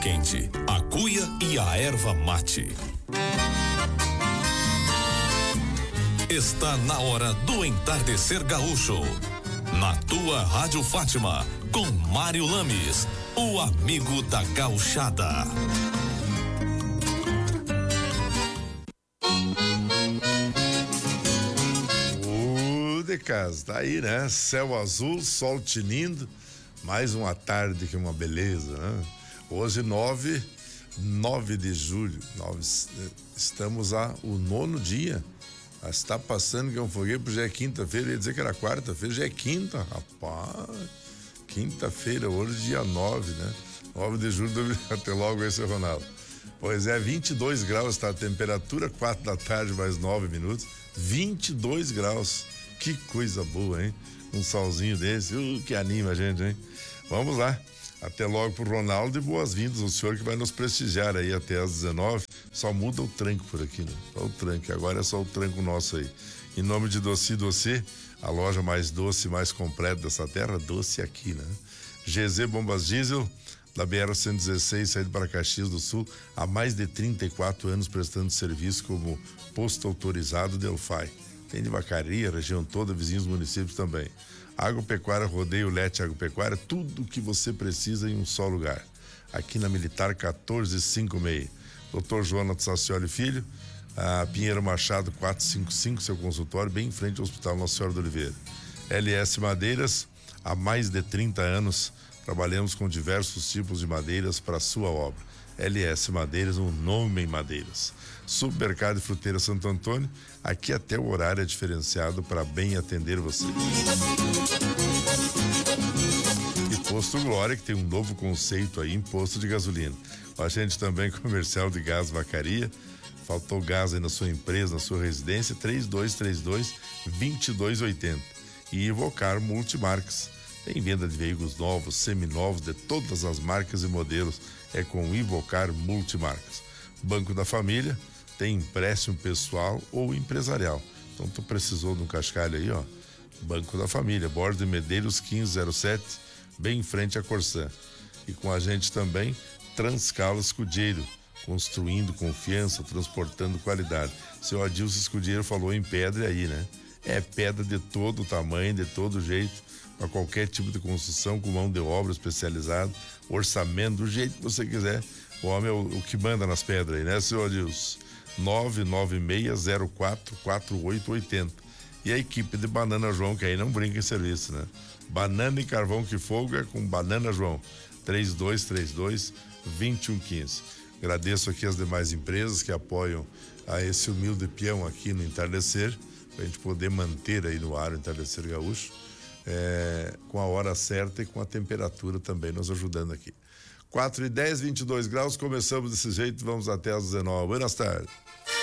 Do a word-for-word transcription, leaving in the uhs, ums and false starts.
Quente, a cuia e a erva mate. Está na hora do entardecer gaúcho. Na tua Rádio Fátima, com Mário Lames, o amigo da gauchada. O de casa, tá aí, né? Céu azul, sol tinindo, mais uma tarde que uma beleza, né? Hoje nove, nove de julho, nove, estamos a o nono dia. Está passando que é um foguete, já é quinta-feira, ia dizer que era quarta-feira, já é quinta, rapaz. Quinta-feira, hoje dia nove, né? nove de julho, até logo esse, Ronaldo. Pois é, vinte e dois graus está a temperatura, quatro da tarde mais nove minutos, vinte e dois graus. Que coisa boa, hein? Um solzinho desse, uh, que anima a gente, hein? Vamos lá. Até logo pro Ronaldo e boas-vindas ao senhor que vai nos prestigiar aí até às dezenove. Só muda o tranco por aqui, né? Só o tranco, agora é só o tranco nosso aí. Em nome de Doce Doce, a loja mais doce e mais completa dessa terra, doce aqui, né? G Z Bombas Diesel, da B R cento e dezesseis, saído para Caxias do Sul, há mais de trinta e quatro anos prestando serviço como posto autorizado Delphi. Tem de Vacaria, região toda, vizinhos municípios também. Agropecuária, rodeio, Lete Agropecuária, tudo o que você precisa em um só lugar. Aqui na Militar quatorze cinquenta e seis. doutor Jonas Sacioli Filho, a Pinheiro Machado quatrocentos e cinquenta e cinco, seu consultório, bem em frente ao Hospital Nossa Senhora do Oliveira. L S Madeiras, há mais de trinta anos, trabalhamos com diversos tipos de madeiras para a sua obra. L S Madeiras, um nome em madeiras. Supermercado e Fruteira Santo Antônio, aqui até o horário é diferenciado para bem atender você. E Posto Glória, que tem um novo conceito aí em posto de gasolina. A gente também comercial de gás Vacaria. Faltou gás aí na sua empresa, na sua residência, três dois três dois, dois dois oito zero. E Ivocar Multimarcas. Tem venda de veículos novos, seminovos, de todas as marcas e modelos. É com Ivocar Multimarcas. Banco da Família, tem empréstimo pessoal ou empresarial. Então tu precisou de um cascalho aí, ó. Banco da Família, Borda de Medeiros quinze zero sete, bem em frente à Corsã. E com a gente também, Transcala Escudeiro, construindo confiança, transportando qualidade. Seu Adilson Escudeiro falou em pedra aí, né? É pedra de todo tamanho, de todo jeito, para qualquer tipo de construção, com mão de obra especializada, orçamento, do jeito que você quiser. O homem é o, o que manda nas pedras aí, né, seu Adilson? nove nove seis zero quatro quatro oito oito zero. E a equipe de Banana João, que aí não brinca em serviço, né? Banana e carvão que fogo é com Banana João. três dois três dois, dois um um cinco. Agradeço aqui as demais empresas que apoiam a esse humilde peão aqui no Entardecer, para a gente poder manter aí no ar o Entardecer Gaúcho, é, com a hora certa e com a temperatura também nos ajudando aqui. quatro e dez, vinte e dois graus, começamos desse jeito, vamos até às dezenove. Boas tardes.